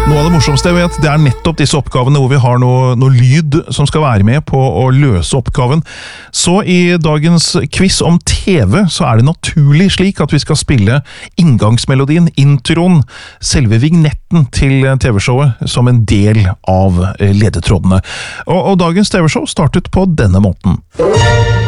Noe av det morsomste jeg vet, det nettopp disse oppgavene hvor vi har noe lyd som skal være med på å løse oppgaven. Så i dagens quiz om TV så det naturlig slik at vi skal spille inngangsmelodien, introen, selve vignetten til TV-showet som en del av ledetrådene. Og dagens TV-show startet på denne måten.